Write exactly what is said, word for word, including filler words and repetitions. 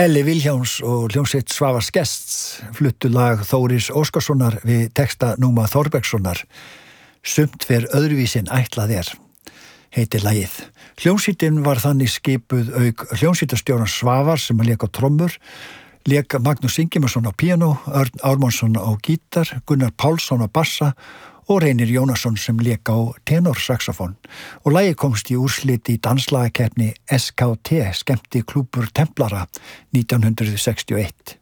Elli Vilhjálms og hljómsveit Svavars Gests fluttu lag Þóris Óskarssonar við texta Núma Þorbergssonar. Sumt fer öðruvísin ætlað er, heitir lagið. Hljómsveitin var þannig skipuð auk hljómsveitarstjórans Svavar sem lék á trommur, lék Magnús Ingimarsson á píanó, Örn Ármannsson á gítar, Gunnar Pálsson á bassa og Reynir Jónasson sem lék á tenorsaxofón. Og lagið komst í úrslit í danslagakeppni S K T, skemmti klúbbur Templara nítján hundrað sextíu og eitt.